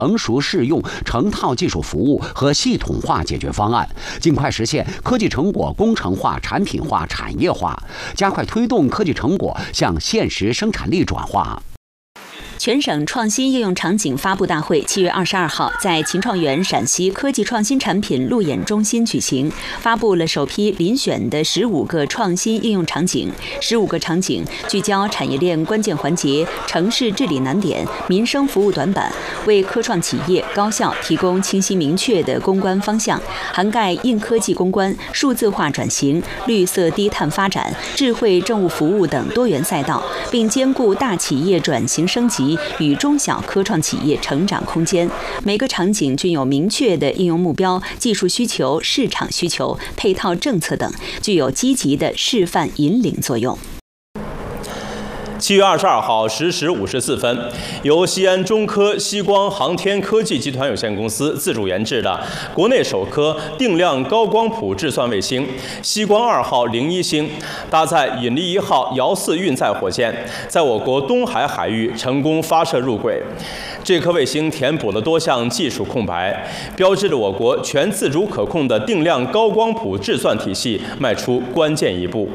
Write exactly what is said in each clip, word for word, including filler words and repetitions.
成熟适用成套技术服务和系统化解决方案，尽快实现科技成果工程化、产品化、产业化，加快推动科技成果向现实生产力转化。 全省创新应用场景发布大会七月二十二号在秦创园陕西科技创新产品路演中心举行，发布了首批遴选的十五个创新应用场景。十五个场景聚焦产业链关键环节、城市治理难点、民生服务短板，为科创企业高校提供清晰明确的攻关方向，涵盖硬科技攻关、数字化转型、绿色低碳发展、智慧政务服务等多元赛道，并兼顾大企业转型升级与中小科创企业成长空间。每个场景均有明确的应用目标、技术需求、市场需求、配套政策等，具有积极的示范引领作用。 七月二十二号十时五十四分，由西安中科西光航天科技集团有限公司自主研制的国内首颗定量高光谱质算卫星“西光二号零一星”，搭载引力一号遥四运载火箭，在我国东海海域成功发射入轨。这颗卫星填补了多项技术空白，标志着我国全自主可控的定量高光谱质算体系迈出关键一步。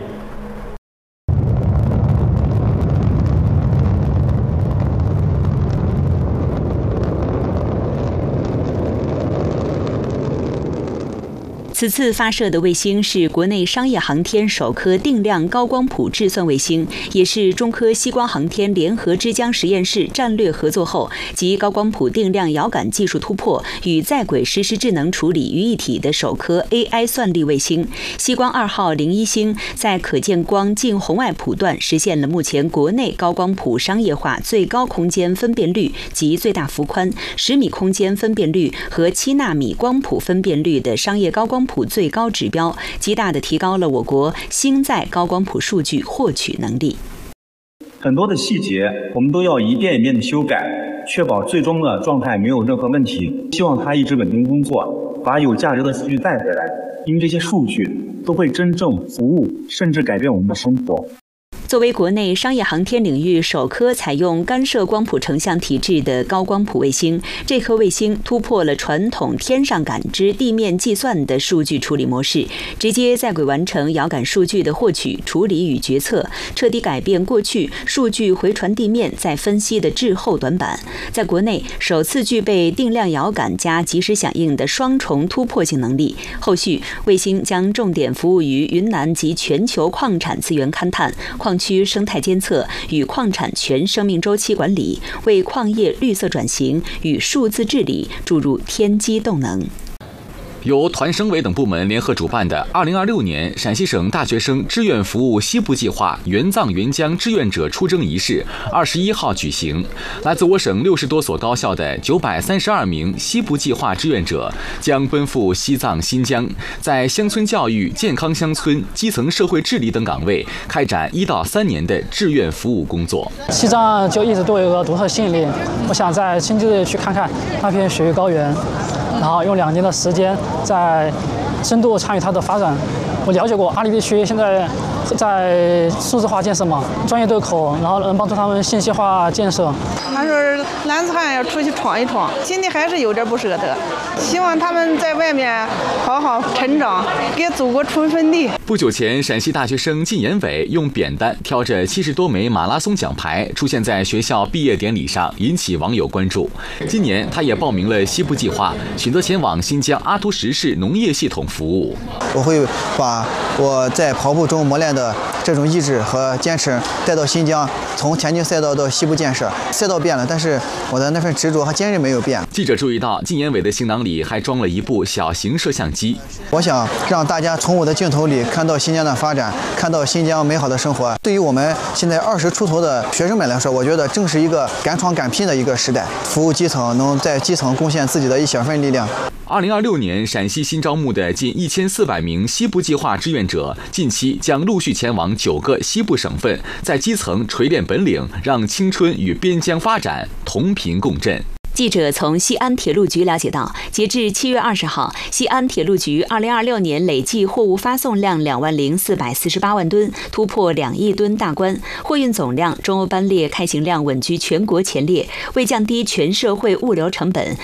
此次发射的卫星是国内商业航天首颗定量高光谱质算卫星，也是中科西光航天联合之江实验室战略合作后及高光谱定量遥感技术突破与在轨实时智能处理于一体的首颗 A I 算力卫星。西光二号零一星在可见光近红外谱段实现了目前国内高光谱商业化最高空间分辨率及最大幅宽、十米空间分辨率和七纳米光谱分辨率的商业高光谱最高指标，极大地提高了我国星载高光谱数据获取能力。 很多的细节我们都要一遍一遍的修改，确保最终的状态没有任何问题。希望它一直稳定工作，把有价值的数据带回来，因为这些数据都会真正服务，甚至改变我们的生活。 作为国内商业航天领域首颗采用干涉光谱成像体制的高光谱卫星，这颗卫星突破了传统天上感知、地面计算的数据处理模式，直接在轨完成遥感数据的获取、处理与决策，彻底改变过去数据回传地面再分析的滞后短板。在国内首次具备定量遥感加及时响应的双重突破性能力。后续卫星将重点服务于云南及全球矿产资源勘探、矿区生态监测与矿产全生命周期管理，为矿业绿色转型与数字治理注入添机动能。 由团省委等部门联合主办的二零二六年陕西省大学生志愿服务西部计划援藏援疆志愿者出征仪式二十一号举行。来自我省六十多所高校的九百三十二名西部计划志愿者将奔赴西藏、新疆，在乡村教育、健康乡村、基层社会治理等岗位开展一到三年的志愿服务工作。 西藏就一直对我有个独特吸引力，我想在亲自去看看那片雪域高原，然后用两年的时间在深度参与它的发展。我了解过阿里地区现在在数字化建设嘛，专业对口，然后能帮助他们信息化建设。 他说男子汉要出去闯一闯，心里还是有点不舍得，希望他们在外面好好成长，给祖国出份力。 不久前，陕西大学生靳延伟用扁担挑着七十多枚马拉松奖牌出现在学校毕业典礼上，引起网友关注。今年，他也报名了西部计划，选择前往新疆阿图什市农业系统服务。 我会把我在跑步中磨练的这种意志和坚持带到新疆，从田径赛道到西部建设，赛道变了，但是我的那份执着和坚韧没有变。 记者注意到，靳延伟的行囊里还装了一部小型摄像机。 我想让大家从我的镜头里看到新疆的发展，看到新疆美好的生活。对于我们现在二十出头的学生们来说，我觉得正是一个敢闯敢拼的一个时代，服务基层，能在基层贡献自己的一小份力量。 二零二六年，陕西新招募的近一千四百名西部计划志愿者，近期将陆续前往九个西部省份，在基层锤炼本领，让青春与边疆发展同频共振。 记者从西安铁路局了解到，截至七月二十号，西安铁路局二零二六年累计货物发送量两万零四百四十八万吨，突破两亿吨大关，货运总量、中欧班列开行量稳居全国前列。为降低全社会物流成本，